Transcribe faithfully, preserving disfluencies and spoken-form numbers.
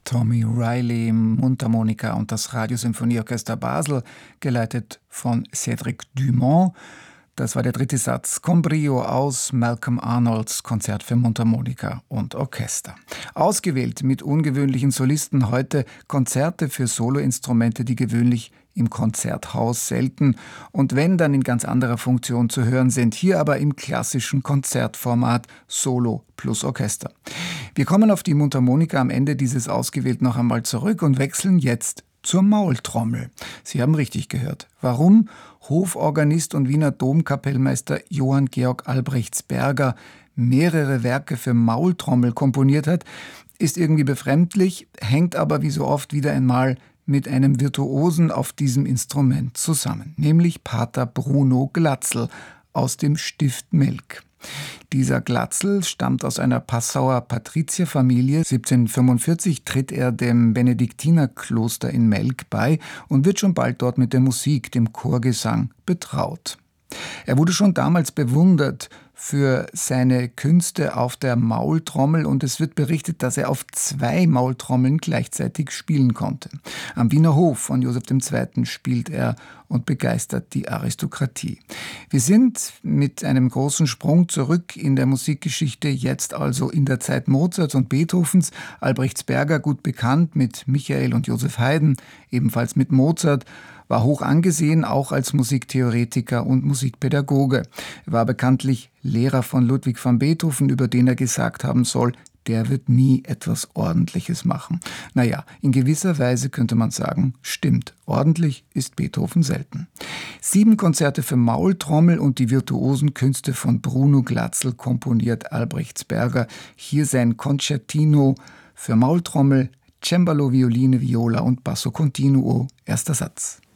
Tommy Riley, Mundharmonika und das Radiosymphonieorchester Basel, geleitet von Cédric Dumont. Das war der dritte Satz, con brio aus Malcolm Arnolds Konzert für Mundharmonika und Orchester. Ausgewählt mit ungewöhnlichen Solisten heute Konzerte für Soloinstrumente, die gewöhnlich im Konzerthaus selten und wenn, dann in ganz anderer Funktion zu hören sind. Hier aber im klassischen Konzertformat Solo plus Orchester. Wir kommen auf die Mundharmonika am Ende dieses Ausgewählt noch einmal zurück und wechseln jetzt zur Maultrommel. Sie haben richtig gehört. Warum Hoforganist und Wiener Domkapellmeister Johann Georg Albrechtsberger mehrere Werke für Maultrommel komponiert hat, ist irgendwie befremdlich, hängt aber wie so oft wieder einmal mit einem Virtuosen auf diesem Instrument zusammen, nämlich Pater Bruno Glatzel aus dem Stift Melk. Dieser Glatzel stammt aus einer Passauer Patrizierfamilie. siebzehnhundertfünfundvierzig tritt er dem Benediktinerkloster in Melk bei und wird schon bald dort mit der Musik, dem Chorgesang, betraut. Er wurde schon damals bewundert für seine Künste auf der Maultrommel und es wird berichtet, dass er auf zwei Maultrommeln gleichzeitig spielen konnte. Am Wiener Hof von Joseph der Zweite spielt er und begeistert die Aristokratie. Wir sind mit einem großen Sprung zurück in der Musikgeschichte, jetzt also in der Zeit Mozarts und Beethovens. Albrechtsberger, gut bekannt mit Michael und Joseph Haydn, ebenfalls mit Mozart, war hoch angesehen, auch als Musiktheoretiker und Musikpädagoge. Er war bekanntlich Lehrer von Ludwig van Beethoven, über den er gesagt haben soll, der wird nie etwas Ordentliches machen. Naja, in gewisser Weise könnte man sagen, stimmt. Ordentlich ist Beethoven selten. Sieben Konzerte für Maultrommel und die virtuosen Künste von Bruno Glatzel komponiert Albrechtsberger. Hier sein Concertino für Maultrommel, Cembalo, Violine, Viola und Basso Continuo. Erster Satz.